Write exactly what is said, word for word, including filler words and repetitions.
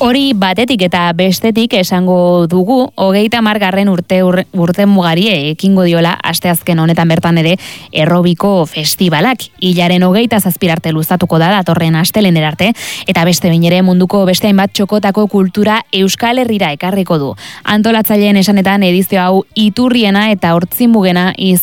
Hori batetik eta bestetik esango dugu, hogeita hamargarren urte urte mugari ekingo diola asteazken honetan bertan ere Errobiko festivalak. Hilaren hogeita zazpirarte luzatuko da datorren astelener arte, eta beste behin ere munduko beste hainbat txokotako kultura Euskal Herrira ekarriko du. Antolatzaileen esanetan edizio hau iturriena eta hortzimugena izan